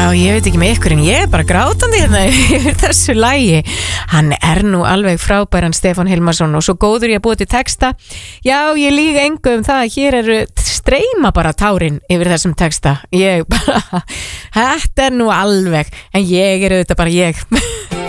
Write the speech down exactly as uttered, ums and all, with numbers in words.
Já, ég veit ekki með ykkur en ég er bara grátandi hérna yfir þessu lagi. Hann er nú alveg frábæran Stefán Hilmarsson og svo góður ég að búa til texta. Já, ég líka engu um það að hér eru streyma bara tárin yfir þessum texta. Ég bara, þetta er nú alveg, en ég er auðvitað bara ég.